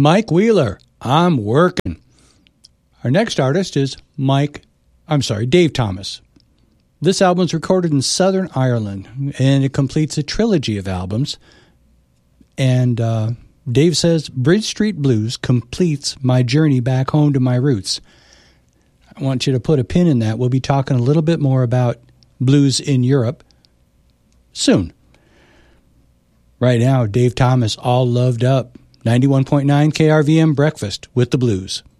Mike Wheeler, I'm Working. Our next artist is Dave Thomas. This album was recorded in Southern Ireland, and it completes a trilogy of albums. And Dave says, Bridge Street Blues completes my journey back home to my roots. I want you to put a pin in that. We'll be talking a little bit more about blues in Europe soon. Right now, Dave Thomas, All Loved Up, 91.9 KRVM Breakfast with the Blues.